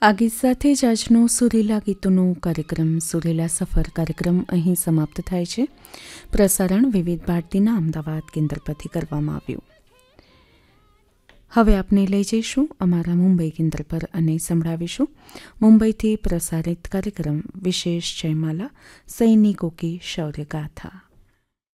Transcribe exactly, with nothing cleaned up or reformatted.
આ ગીત સાથે જ આજનો સુરીલા ગીતોનો કાર્યક્રમ સુરીલા સફર કાર્યક્રમ અહીં સમાપ્ત થાય છે. પ્રસારણ વિવિધ ભારતીના અમદાવાદ કેન્દ્ર પરથી કરવામાં આવ્યું. હવે આપને લઈ જઈશું અમારા મુંબઈ કેન્દ્ર પર અને સંભળાવીશું મુંબઈથી પ્રસારિત કાર્યક્રમ વિશેષ જયમાલા સૈનિકો કી શૌર્યગાથા.